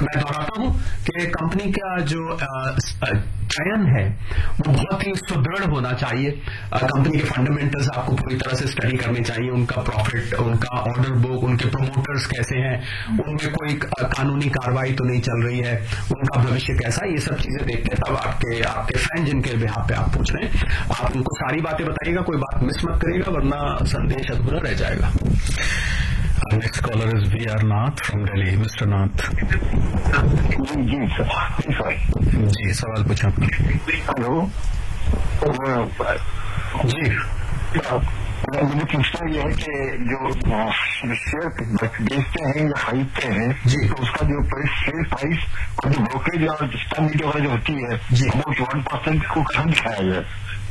मैं दोहराता हूं कि कंपनी का जो चयन है वो बहुत ही सुदृढ़ होना चाहिए। कंपनी के फंडामेंटल्स आपको पूरी तरह से स्टडी करने चाहिए, उनका प्रॉफिट, उनका ऑर्डर बुक, उनके प्रमोटर्स कैसे हैं, उनमें कोई कानूनी कार्रवाई तो नहीं चल रही है, उनका भविष्य कैसा है, ये सब चीजें देख के तब आपके फैन जिनके बिहाफ पे आप पूछ रहे हैं, आप उनको सारी बातें बताइएगा, कोई बात मिस मत करिएगा, वरना संदेश अधूरा रह जाएगा। Next caller is V.R. Nath from Delhi. Mr. Nath. जी सवाल पूछा आपने। हेलो जी, मुझे पूछना यह है कि जो शेयर बेचते हैं या खरीदते हैं जी, तो उसका जो शेयर प्राइस और जो ब्रोकरेज और स्टैम्प ड्यूटी वगैरह जो होती है जी, वो 1% को कहाँ दिखाया जाए?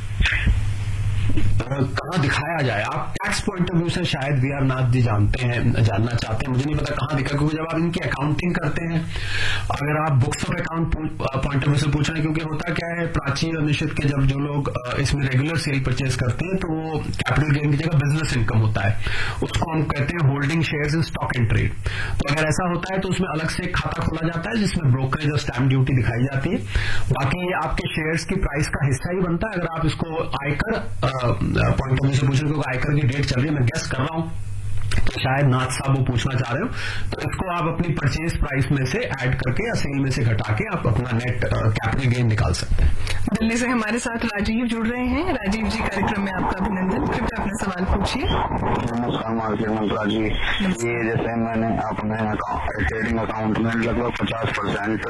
कहाँ दिखाया जाए? आप टैक्स पॉइंट ऑफ व्यू से शायद वी आर नाथ जी जानना चाहते हैं, मुझे नहीं पता कहाँ दिखा, क्योंकि जब आप इनकी अकाउंटिंग करते हैं, अगर आप books of account point of view से पूछ रहे हैं, क्योंकि होता क्या है, प्राची और निश्चित के जब जो लोग इसमें रेगुलर सेल परचेज करते हैं तो वो कैपिटल गेन की जगह बिजनेस इनकम होता है, उसको हम कहते हैं holding shares in stock and trade. तो अगर ऐसा होता है तो उसमें अलग से एक खाता खोला जाता है जिसमें ब्रोकरेज और स्टैम्प ड्यूटी दिखाई जाती है, बाकी ये आपके शेयर्स की प्राइस का हिस्सा ही बनता है। अगर आप इसको आयकर पॉइंट ऑफ व्यू से पूछ रहे हो, क्योंकि आयकर की डेट चल रही है, मैं गेस कर रहा हूं तो शायद नाथ साहब वो पूछना चाह रहे हो, तो इसको आप अपनी परचेज प्राइस में से ऐड करके या सेल में से घटा के आप अपना नेट कैपिटल गेन निकाल सकते हैं। दिल्ली से हमारे साथ राजीव जुड़ रहे हैं। राजीव जी, कार्यक्रम में आपका अभिनंदन। कृपया अपना सवाल पूछिए। नमस्कार मार्केट मंत्रा जी, ये जैसे मैंने अपने ट्रेडिंग अकाउंट में लगभग 50%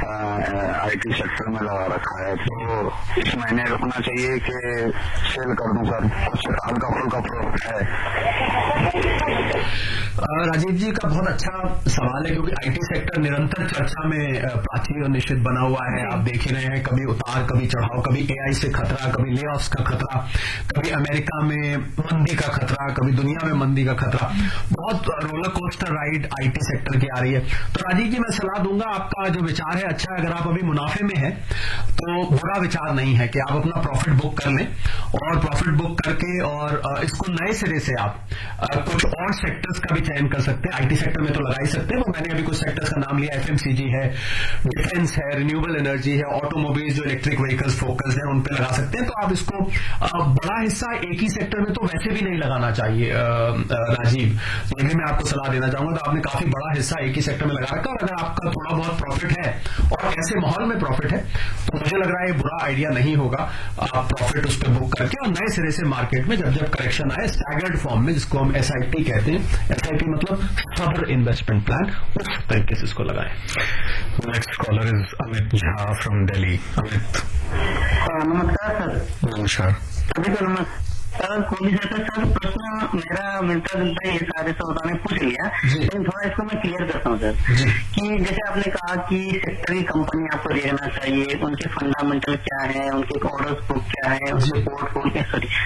IT सेक्टर में लगा रखा है, तो इस महीने रुकना चाहिए कि सेल कर दूं सर? कुछ हल्का फुल्का प्रॉफिट है? राजीव जी का बहुत अच्छा सवाल है, क्योंकि आईटी सेक्टर निरंतर चर्चा में प्राची और निश्चित बना हुआ है। आप देख ही रहे हैं, कभी उतार कभी चढ़ाव, कभी एआई से खतरा, कभी ले ऑफ्स का खतरा, कभी अमेरिका में मंदी का खतरा, कभी दुनिया में मंदी का खतरा, बहुत roller coaster ride IT sector की आ रही है। तो राजीव जी, मैं सलाह दूंगा, आपका जो विचार है अच्छा है। अगर आप अभी मुनाफे में है तो बुरा विचार नहीं है कि आप अपना प्रॉफिट बुक कर लें, और प्रॉफिट बुक करके और इसको नए सिरे से आप कुछ और सेक्टर्स का भी चयन कर सकते हैं। आईटी सेक्टर में तो लगा ही सकते हैं, वो मैंने अभी कुछ सेक्टर्स का नाम लिया, एफएमसीजी है, डिफेंस है, रिन्यूएबल एनर्जी है, ऑटोमोबाइल्स जो इलेक्ट्रिक व्हीकल्स फोकस है उन पे लगा सकते हैं। तो आप इसको बड़ा हिस्सा एक ही सेक्टर में तो वैसे भी नहीं लगाना चाहिए राजीव, तो ये मैं आपको सलाह देना चाहूंगा। तो आपने काफी बड़ा हिस्सा एक ही सेक्टर में लगा रखा, और अगर आपका थोड़ा बहुत प्रॉफिट है और ऐसे माहौल में प्रॉफिट है तो मुझे लग रहा है ये बुरा आइडिया नहीं होगा। आप प्रॉफिट उस पर बुक करके और नए सिरे से मार्केट में जब जब करेक्शन आए स्टैगर्ड फॉर्म में, जिसको हम SIP कहते हैं, SIP मतलब सबर इन्वेस्टमेंट प्लान, उस तरीके से इसको लगाएं। Next collar is Amit Jha from Delhi. Amit. नमस्कार सर। नमस्कार। सभी को नमस्कार। सर कोई जैसा सर प्रश्न मेरा मिलता जुलता है, ये सारे श्रोता ने पूछ लिया, लेकिन थोड़ा इसको मैं क्लियर करता हूँ सर, कि जैसे आपने कहा कि सेक्टर की कंपनी आपको देखना चाहिए, उनके फंडामेंटल क्या है, उनके ऑर्डर्स बुक क्या है, उनके पोर्टफोलियो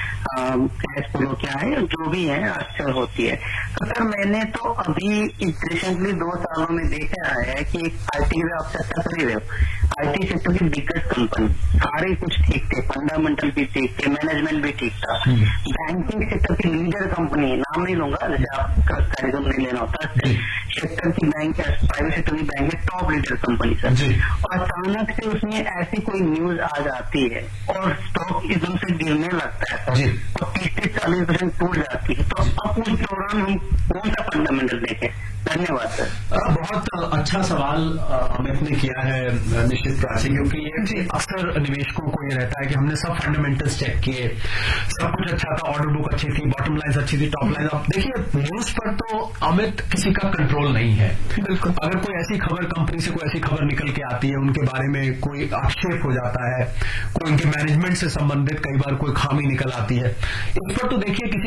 कैश फ्लो क्या है, जो भी है अक्सर होती है। तो सर मैंने तो अभी रिसेंटली 2 सालों में देखा है कि IT में आप सेक्टर खरीद रहे हो, IT सेक्टर की बिगेस्ट कंपनी, सारे कुछ ठीक थे, फंडामेंटल भी ठीक थे, मैनेजमेंट भी ठीक था। बैंकिंग सेक्टर की लीडर कंपनी, नाम नहीं लूंगा, जैसे आप कार्यक्रम नहीं लेना होता, सेक्टर की बैंक, प्राइवेट सेक्टर की बैंक है, टॉप लीडर कंपनी सर, और अचानक से उसमें ऐसी कोई न्यूज आ जाती है और स्टॉक एकदम से गिरने लगता है सर, और 30 से 40% टूट जाती है, तो अब उस दौरान हम कौन सा फंडामेंटल देखें? धन्यवाद सर। बहुत अच्छा सवाल अमित ने किया है निश्चित प्राची, क्योंकि ये अक्सर निवेशकों को ये रहता है कि हमने सब फंडामेंटल्स चेक किए, सब कुछ अच्छा था, ऑर्डर बुक अच्छी थी, बॉटम लाइन अच्छी थी, टॉप लाइन। अब देखिए, न्यूज पर तो अमित किसी का कंट्रोल नहीं है। बिल्कुल, अगर कोई ऐसी खबर, कंपनी से कोई ऐसी खबर निकल के आती है, उनके बारे में कोई आक्षेप हो जाता है, कोई उनके मैनेजमेंट से संबंधित कई बार कोई खामी निकल आती है, इस पर तो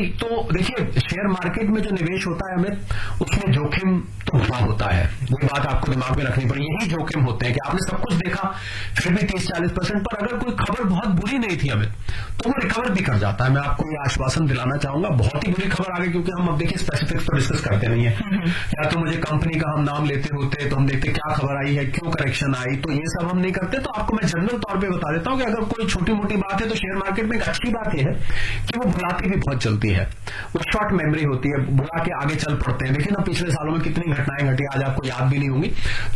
देखिए शेयर मार्केट में जो निवेश होता है अमित, उसमें जोखिम तो बड़ा होता है। ये बात आपको दिमाग में रखनी पड़ेगी। यही जोखिम होते हैं कि आपने सब कुछ देखा, फिर भी 30-40%, पर अगर कोई खबर बहुत बुरी नहीं थी अमित, तो वो रिकवर भी कर जाता है। मैं आपको ये आश्वासन दिलाना चाहूंगा। बहुत ही बुरी खबर आ गई, क्योंकि हम अब देखिए स्पेसिफिक्स तो डिस्कस करते नहीं है, या तो मुझे कंपनी का हम नाम लेते होते तो हम देखते क्या खबर आई है, क्यों करेक्शन आई, तो ये सब हम नहीं करते। तो आपको मैं जनरल तौर पर बता देता हूँ कि अगर कोई छोटी मोटी बात है तो शेयर मार्केट में एक अच्छी बात यह है कि वो भुलाती भी बहुत जल्दी है, वो शॉर्ट मेमोरी होती है, भुला के आगे चल पड़ते हैं। देखिए ना, पिछले सालों में कितनी घटनाएं घटी, आज आपको याद भी नहीं होंगी।